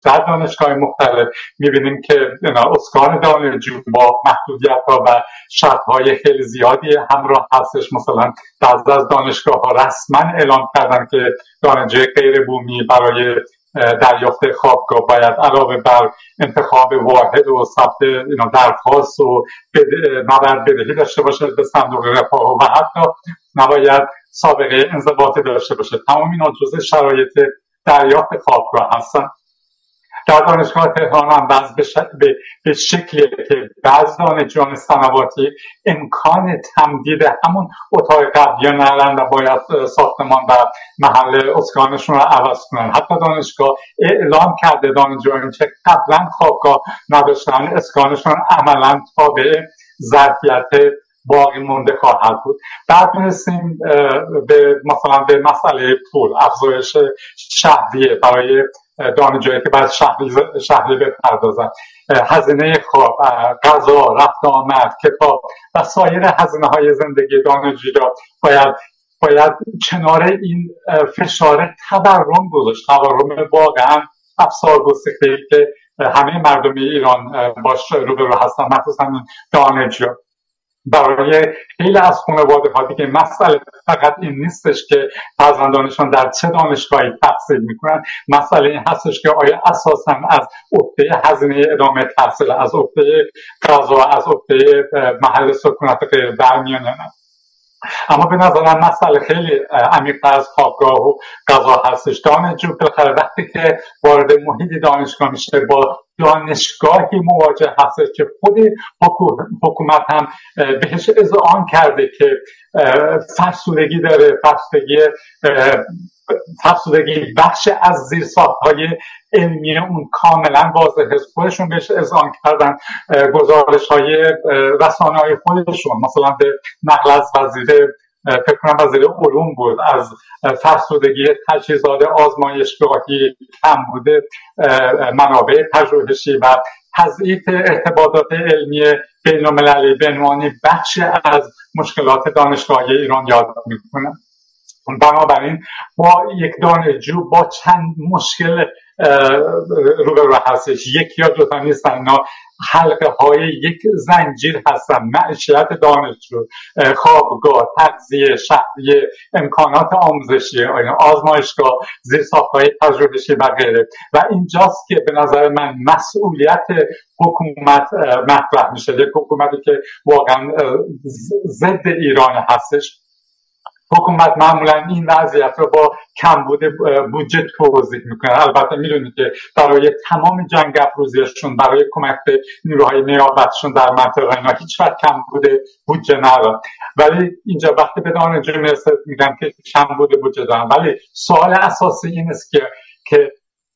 در دانشگاه مختلف میبینیم که اسکان دانشجو با محدودیت‌ها و شرط‌های خیلی زیادی همراه هستش. مثلا بعضی از دانشگاه‌ها رسما اعلام کردن که دانشجوی غیر بومی برای دریافت خوابگاه باید علاوه بر انتخاب واحد و ثبت درخواست و مبلغ بدهی داشته باشه به صندوق رفاه و حتی نباید سابقه انضباطی داشته باشه. تمام اینا جزء شرایط دریافت خوابگاه هستن. در دانشگاه تهران هم به شکلی که بعض دانشجویان سنواتی امکان تمدید همون اتاق قبلی ندارن و باید ساختمان و محل اسکانشون رو عوض کنن. حتی دانشگاه اعلام کرده دانشجویان که قبلا خوابگاه نداشتن اسکانشون عملا تابع ظرفیت باقی مونده خواهد بود. بعد میرسیم مثلا به مسئله پول، افزایش شهریه برای دانشجویی که باید شهری بپردازن، هزینه خواب، غذا، رفت آمد، کتاب و سایر هزینه‌های زندگی دانشجویی را باید کنار این فشار تورم گذاشت. تورم واقعا افسار گسیخته‌ای که همه مردم ایران باش روبرو هستن، مخصوصا دانشجو. برای خیلی از خانواده‌ها دیگه مسئله فقط این نیستش که فرزندانشون در چه دانشگاهی تحصیل میکنن، مسئله این هستش که آیا اساساً از عهده هزینه ادامه تحصیل، از عهده غذا، از عهده محل سکونت غیر برمیان یا نه. اما به نظرم مسئله خیلی عمیق‌تر از خوابگاه و غذا هستش. دانشجو بالاخره وقتی که وارد محیط دانشگاه میشه با دانشگاهی مواجه هستش که خود حکومت هم بهش اذعان کرده که فرسودگی داره، فرسودگی بخش از زیرساخت‌های علمی اون کاملا واضحه. خودشون بهش اذعان کردن، گزارش‌های رسانه‌های خودشون مثلا به نقل از فکر کنم وزیر علوم بود، از فرسودگی تجهیزات آزمایشگاهی، کمبود منابع پژوهشی و تضعیف ارتباطات علمی بین‌المللی به عنوان بخش از مشکلات دانشگاهی ایران یاد میکنه. بنابراین با یک دانشجو با چند مشکل روبرو هستش، یک یا دو تا نیستن، اینا حلقه های یک زنجیر هستن. معیشت دانشجو، خوابگاه، تغذیه، شهریه، امکانات آموزشی، آزمایشگاه، زیرساخت‌های پژوهشی و غیره. و اینجاست که به نظر من مسئولیت حکومت مطرح میشه، یک حکومتی که واقعا ضد ایران هستش. حکومت معمولا این وضعیت رو با کمبود بودجه توضیح میکنه. البته میدونید که برای تمام جنگ افروزیشون، برای کمک به نیروهای نیابتشون در منطقه اینا هیچ وقت کمبود بودجه ندارن، ولی اینجا وقتی به دانشجو میرسه میگن که کمبود بودجه دارن. ولی سوال اساسی این است که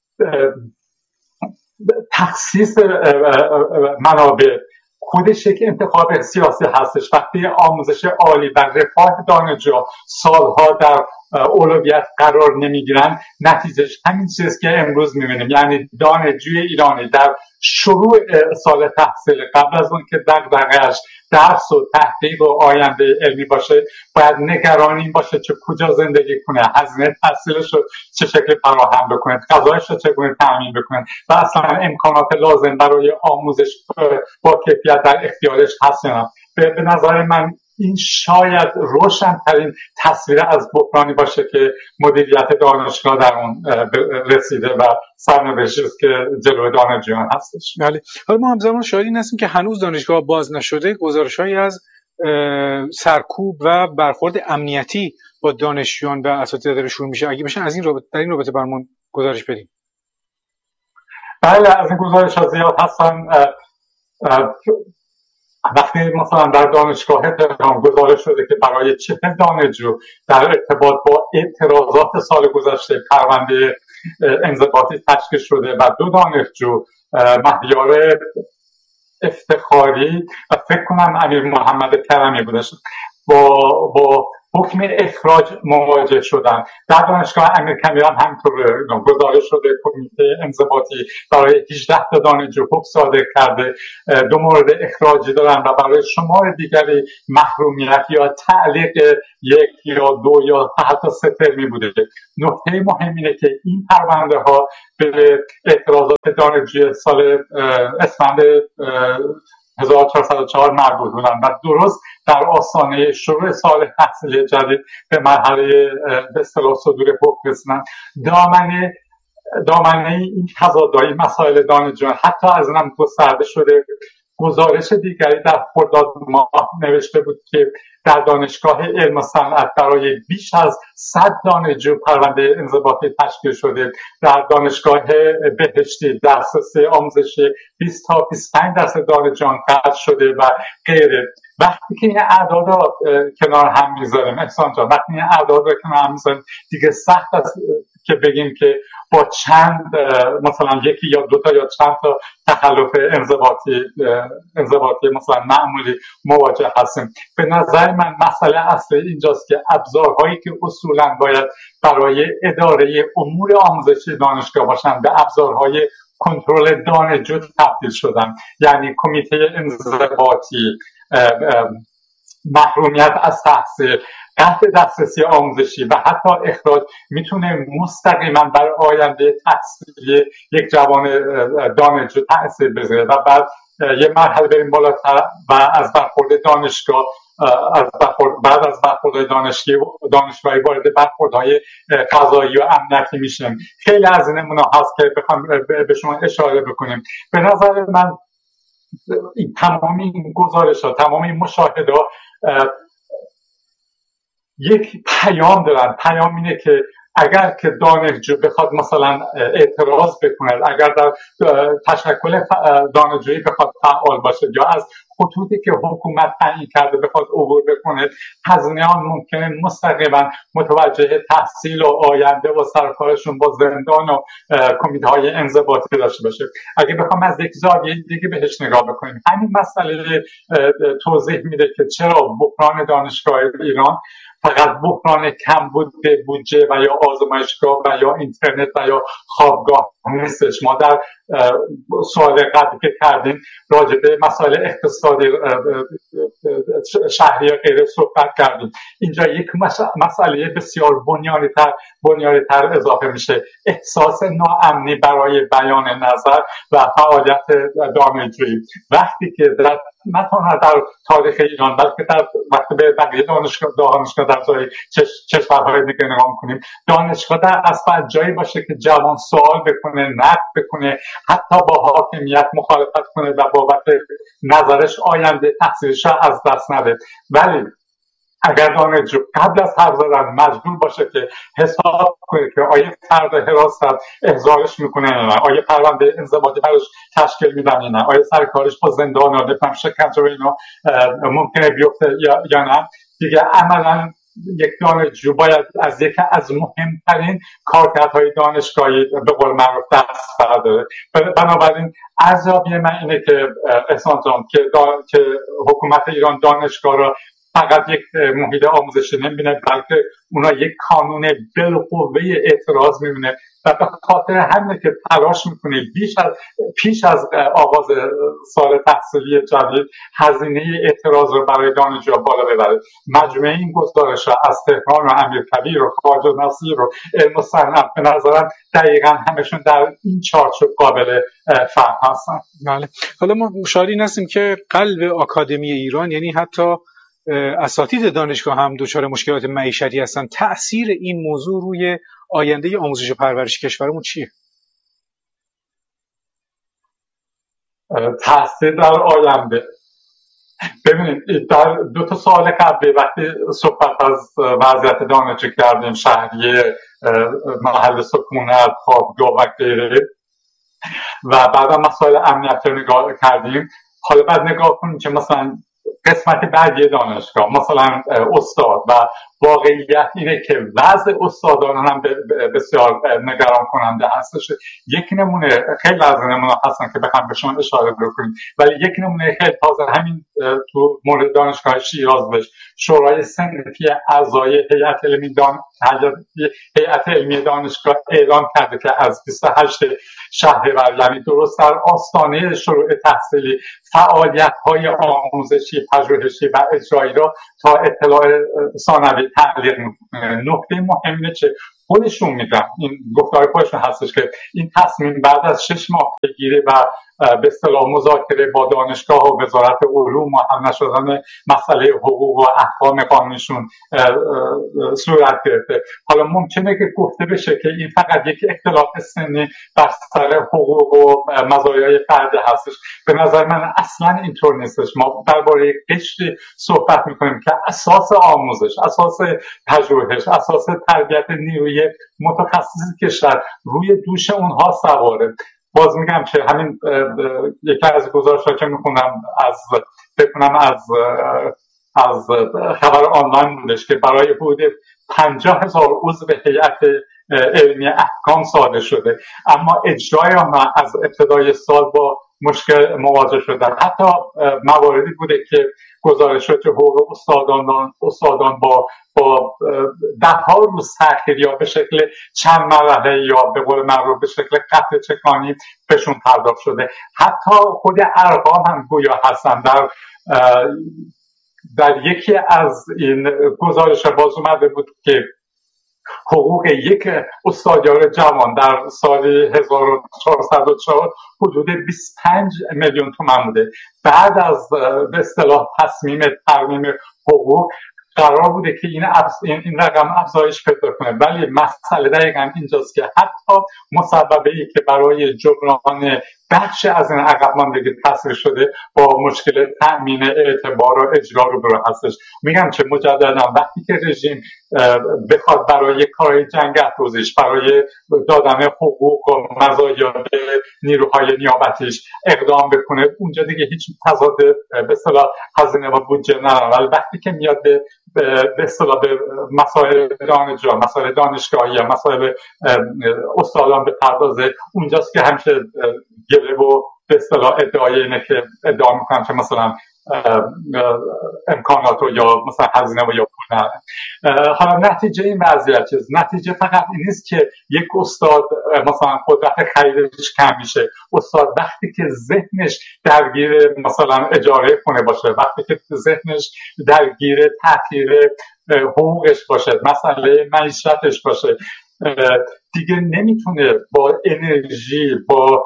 تخصیص منابع خودش یک انتخاب سیاسی هستش. وقتی آموزش عالی و رفاه دانشجو سالها در اولویت قرار نمیگیرن، نتیجهش همین چیزی که امروز میبینیم، یعنی دانشجوی ایرانی در شروع سال تحصیل قبل از اون که دغدغه‌اش درس و تحقیق و آینده علمی باشه، باید نگران این باشه که کجا زندگی کنه، هزینه تحصیلش رو چه شکلی فراهم بکنه، غذایش رو چگونه تامین بکنه و اصلا امکانات لازم برای آموزش با کیفیت در اختیارش هست یا نه. به نظر من این شاید روشن‌ترین تصویر از بحرانی باشه که مدیریت دانشگاه در اون رسیده و سرنوشتی است که جلوی دانشجویان هستش. بله. حالا ما همزمان شاهد این هستیم که هنوز دانشگاه باز نشده، گزارش‌هایی از سرکوب و برخورد امنیتی با دانشجویان و اساتید داره شروع میشه. اگه بشه از این رابطه در این رابطه برامون گزارش بدیم. بله، از این گزارش‌ها زیاد هستن. وقتی مثلا در دانشگاه تهران گزارش شده که برای 40 دانشجو در ارتباط با اعتراضات سال گذشته پرونده انضباطی تشکیل شده و 2 دانشجو مهیار افتخاری و فکر کنم امیر محمد کرمی بودش با حکم اخراج مواجه شدن. در دانشگاه امیرکبیر هم همینطور گزارش شده کمیته انضباطی برای 18 تا دانشجو حکم صادر کرده، 2 مورد اخراجی دارن و برای شمار دیگری محرومیت یا تعلیق 1 یا 2 یا حتی 3 ترمی بوده. نکته مهم اینه که این پرونده ها به اعتراضات دانشجوی سال اسفند 1404 مربوط بودن و درست در آستانه شروع سال تحصیلی جدید به مرحله به اصطلاح صدور حکم رسیدن. دامنه این تضادهای مسائل دانشجویان حتی از اینم گسترده شده. گزارش دیگری در خرداد ماه نوشته بود که در دانشگاه علم و صنعت برای بیش از 100 دانشجو پرونده انضباطی تشکیل شده. در دانشگاه بهشتی دسترسی آموزشی 20 تا 25% دانشجویان قطع شده و غیره. وقتی که این اعداد رو کنار هم میذاریم احسان جان، وقتی این اعداد رو کنار هم میذاریم دیگه سخت است که بگیم که با چند مثلا 1 یا 2 تا یا چند تا تخلف انضباطی مثلا معمولی مواجه هستیم. به نظر من مسئله اصلی اینجاست که ابزارهایی که اصولا باید برای اداره امور آموزشی دانشگاه باشن به ابزارهای کنترل دانشجو تبدیل شدن. یعنی کمیته انضباطی، محرومیت از تحصیل، قطع دسترسی آموزشی و حتی اخراج میتونه مستقیما بر آینده تحصیلی یک جوان دانشجو تاثیر بذاره و بعد یه مرحله بریم بالاتر و از برخورد دانشگاه بعد از برخورد دانشگاهی وارد برخوردهای قضایی و امنیتی میشیم. خیلی از این نمونه هست که بخوام به شما اشاره بکنیم. به نظر من تمام این گزارش ها، تمام این مشاهده ها یک پیام دارن. پیام اینه که اگر که دانشجو بخواد مثلا اعتراض بکنه، اگر در تشکل دانشجویی بخواد فعال باشه یا از خطوطی که حکومت تعیین کرده بخواد عبور بکنه، هزینه آن ممکنه مستقیما متوجه تحصیل و آینده و سرکارشون با زندان و کمیته های انضباطی داشته باشه. اگه بخوام از یک زاویه دیگه بهش نگاه بکنیم، همین مسئله توضیح میده که چرا بحران دانشگاه ایران فقط بحران کمبود بودجه و یا آزمایشگاه و یا اینترنت و یا خوابگاه نیستش. ما در سوال قبلی که کردیم راجع به مسائل اقتصادی شهری یا غیره صحبت کردیم. اینجا یک مسئله بسیار بنیادی‌تر اضافه میشه: احساس ناامنی برای بیان نظر و فعالیت دانشجویی. وقتی که نه تنها در تاریخ ایران بلکه در وقتی به بقیه دانشگاه در کشورهای دیگه نگاه میکنیم، دانشگاه در اصل جایی باشه که جوان سوال بکنه، نقد بکنه، حتی با حاکمیت مخالفت کنه و بابت نظرش آینده تحصیلش از دست نده. ولی اگر دانشجو قبل از حرف زدن مجبور باشه که حساب کنه که آیا فرد حراست احضارش میکنه یا نه، آیا پرونده انضباطی براش تشکیل میدن یا نه، آیا سر کارش با زندان یا نفهم شکنجه و اینا ممکنه بیفته یا نه، دیگه عملا یک دانشجو باید از یکی از مهمترین کارکردهای دانشگاهی به قول معروف دست برداره. بنابراین ارزیابی من اینه که احسان جان که حکومت ایران دانشگاه را فقط یک محیط آموزشی نمیبینه، بلکه اونا یک کانون بالقوه اعتراض میبینه و به خاطر همینه که تلاش میکنه پیش از آغاز سال تحصیلی جدید هزینه اعتراض رو برای دانشجوها بالا ببره. مجموعه این گزارش از تهران و امیرکبیر و خواجه نصیر و علم و صنعت به نظرم دقیقا همشون در این چارچوب قابل فهم هستن. بله. حالا ما شاهدین هستیم که قلب آکادمی ایران، یعنی حتی اساتید دانشگاه هم دچار مشکلات معیشتی هستن. تأثیر این موضوع روی آینده آموزش و پرورش کشورمون چیه؟ تأثیر در آینده، ببینید در 2 تا سال قبلی وقتی صحبت از وضعیت دانشجو کردیم، شهریه، محل سکونت، خوابگاه و غیره، و بعدا مسائل امنیتی رو نگاه کردیم، حالا بعد نگاه کنیم که مثلا قسمت بعدی دانشگاه مثلا استاد و واقعیت اینه که وضع استادان هم بسیار نگران کننده هستش. یک نمونه، خیلی از نمونه هستن که بخوام بهشون اشاره بکنیم، ولی یک نمونه خیلی تازه همین تو مورد دانشگاه شیراز بهش شورای صنفی اعضای هیئت علمی دانشگاه اعلام کرده که از 28 شهریور، یعنی درست در آستانه شروع تحصیلی، فعالیت‌های آموزشی، پژوهشی و اجرایی را تا اطلاع ثانوی تعلیق می‌کنه. نکته مهمه چه خودشون میدن، این گفتار خودشون هستش که این تصمیم بعد از 6 ماه پیگیری و به اصطلاح مذاکره با دانشگاه و وزارت علوم و حل نشدن مسئله حقوق و احکام قانونیشون صورت گرفته. حالا ممکنه که گفته بشه که این فقط یک اختلاف سنی بر سر حقوق و مزایای فردی هستش. به نظر من اصلا اینطور نیستش. ما درباره قشری صحبت میکنیم که اساس آموزش، اساس پژوهش، اساس تربیت نیروی متخصص کشور روی دوش اونها سواره. باز میگم که همین یکی از گزارش‌ها که میخونم از خبر آنلاین بودش که برای حدود 50,000 عضو هیئت علمی احکام صادر شده، اما اجرای آنها از ابتدای سال با مشکل مواجه شدن. حتی مواردی بوده که گزارش شد که حقوق استادان با 10 روز تأخیر یا به شکل چند مرحله یا به قول معروف به شکل قطع چکانی بهشون پرداخت شده. حتی خود ارقام هم گویا هستن. در یکی از این گزارش باز اومده بود که حقوق یک استادیار جوان در سال 1404 حدود 25 میلیون تومان بوده. بعد از به اصطلاح تصمیم ترمیم حقوق قرار بوده که این رقم افزایش پیدا کنه، ولی مسئله دقیقاً اینجاست که حتی مسببه‌ای که برای جبران بخش از این عقب ماندگی تصویر شده با مشکل تأمین اعتبار و اجرا روبرو هستش. میگم که مجددا وقتی که رژیم بخواد برای کارهای جنگ افروزیش، برای دادن حقوق و مزایا به نیروهای نیابتیش اقدام بکنه، اونجا دیگه هیچ تضاد به اصطلاح هزینه و بودجه نداره. ولی وقتی که میاد به اصطلاح به مسائل دانشجو، مسائل دانشگاهی، مسائل استادان به پردازه، اونجاست که همیشه گله و به اصطلاح ادعای اینه که ادعا میکنن که مثلا امکانات یا مثلا هزینه و یا پول ندارن. حالا نتیجه این وضعیت چیز، نتیجه فقط این نیست که یک استاد مثلا قدرت خریدش کم میشه. استاد وقتی که ذهنش درگیر مثلا اجاره خونه باشه، وقتی که ذهنش درگیر تأخیر حقوقش باشه، مسئله معیشتش باشه، دیگه نمیتونه با انرژی، با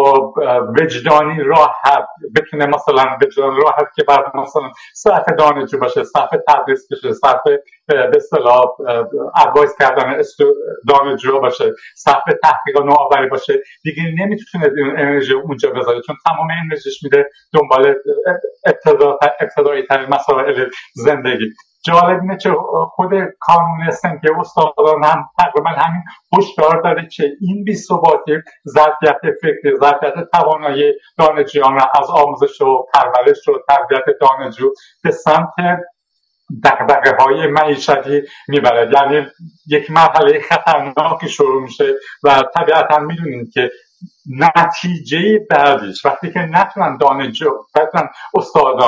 وجدانی راحت بتونه مثلا وجدانی راحت که بعد مثلا صرف دانشجو باشه، صرف تدریس بشه، صرف به اصطلاح ادوایس کردن دانشجو باشه، صرف تحقیق و نوآوری باشه، دیگه نمیتونه این انرژی اونجا بذاره، چون تمام انرژیش میده دنبال ابتدایی ترین مسائل زندگی. جالب اینه که خود کانون صنفی استادان هم تقریبا همین هشدار داره که این بی‌ثباتی ظرفیت فکری، ظرفیت توانایی دانشجویان را از آموزش و پرورش و تربیت دانشجو به سمت دغدغه‌های معیشتی میبره. یعنی یک مرحله خطرناکی شروع میشه و طبیعتا میدونید که نتیجه بعدش وقتی که نتونن استادان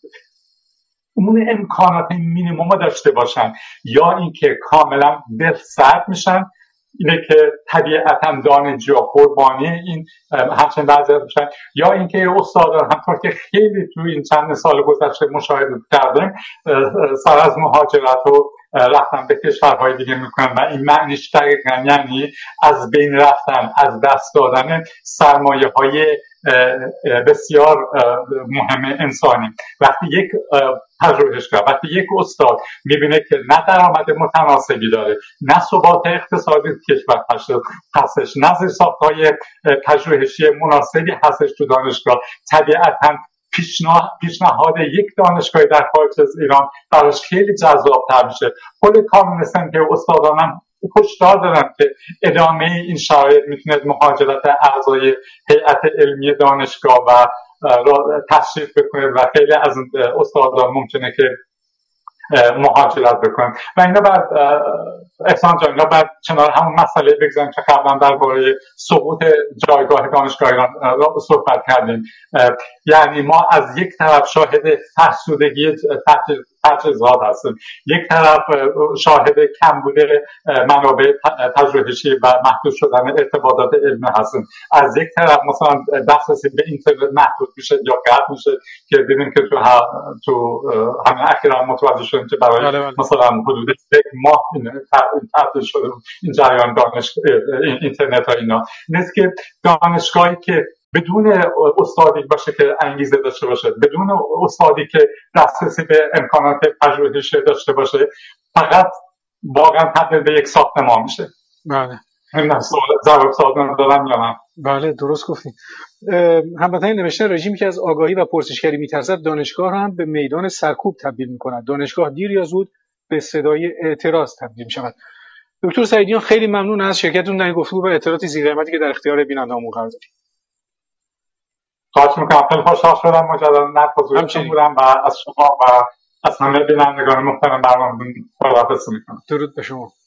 اون امکانات مینیموم داشته باشن، یا اینکه کاملا دلسرد میشن، اینه که طبیعتا دانشجو قربانی این همچنین وضعیت میشن، یا اینکه استادان همطور که خیلی تو این چند سال گذشته مشاهده کردیم سر از مهاجرت و رفتن به کشورهای دیگه میکنن و این معنیش دقیقا یعنی از بین رفتن، از دست دادن سرمایه های بسیار مهم انسانی. وقتی یک پژوهشگر، وقتی یک استاد میبینه که نه درآمد متناسبی داره، نه ثبات اقتصادی کشور هستش، نه زیرساخت‌های پژوهشی مناسبی هستش تو دانشگاه، طبیعتاً پیشنهاد یک دانشگاه در خارج از ایران براش خیلی جذاب‌تر میشه. خود کانون صنفی استادان هم هشدار دارن که ادامه این شرایط میتونه مهاجرت اعضای هیئت علمی دانشگاه و تشریف بکنه و خیلی از استادان ممکنه که مهاجرت بکنن و اینا بعد احسان جان اینا بعد کنار همون مسئله بگذاریم که قبلا درباره سقوط جایگاه دانشگاه ایران صحبت کردیم. یعنی ما از یک طرف شاهد فرسودگی تجهیزات هستیم، یک طرف شاهد کمبود منابع پژوهشی و محدود شدن ارتباطات علمی هستیم، از یک طرف مثلا دسترسی به اینترنت محدود میشه یا قطع میشه که دیدیم که تو همین اخیرا متوجه شدیم که برای مثلا حدود یک ماه تعطیل شده این جریان اینترنت ها اینا. نیست که دانشگاهی که بدون استادی باشه که انگیزه داشته باشه، بدون استادی که دسترسی به امکانات پژوهشی داشته باشه، فقط واقعا تبدیل به یک ساختمان میشه. بله. جواب سوال دادم یا نه؟ بله درست گفتین. هموطنی نوشته رژیمی که از آگاهی و پرسشگری میترسد دانشگاه را هم به میدان سرکوب تبدیل میکند. دانشگاه دیر یا زود به صدای اعتراض تبدیل میشود. دکتر سعیدیان خیلی ممنون از شرکتتون در این گفتگو و اطلاعاتی ذی‌قیمتی که در اختیار بیننده‌مون قرار دادید. خواهش میکنم. خیلی خوشحال شدم مجددا در حضورتون بودم و از شما و از همه بینندگان محترم برنامه‌تون خداحافظی میکنم. درود به شما.